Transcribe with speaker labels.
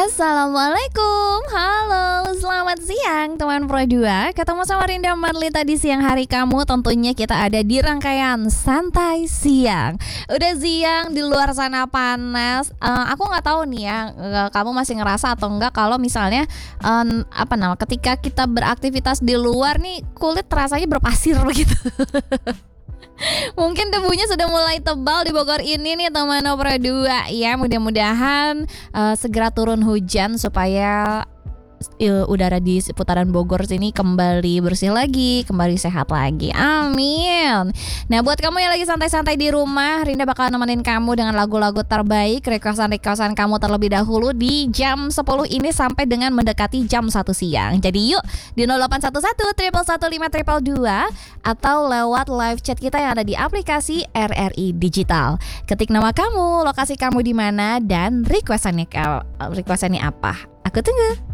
Speaker 1: Assalamualaikum, halo, selamat siang teman Pro 2. Ketemu sama Rinda Marlita di siang hari kamu. Tentunya kita ada di rangkaian Santai Siang. Udah siang, di luar sana panas. Aku nggak tahu nih ya, kamu masih ngerasa atau enggak kalau misalnya ketika kita beraktivitas di luar nih kulit rasanya berpasir begitu. Mungkin debunya sudah mulai tebal di Bogor ini nih teman Pro 2 ya. Mudah-mudahan segera turun hujan supaya udara di seputaran Bogor sini kembali bersih lagi, kembali sehat lagi. Amin. Nah, buat kamu yang lagi santai-santai di rumah, Rinda bakal nemenin kamu dengan lagu-lagu terbaik, requestan kamu terlebih dahulu di jam 10 ini sampai dengan mendekati jam 1 siang. Jadi yuk di 0811 111 522 atau lewat live chat kita yang ada di aplikasi RRI Digital. Ketik nama kamu, lokasi kamu di mana, dan requestannya apa. Aku tunggu.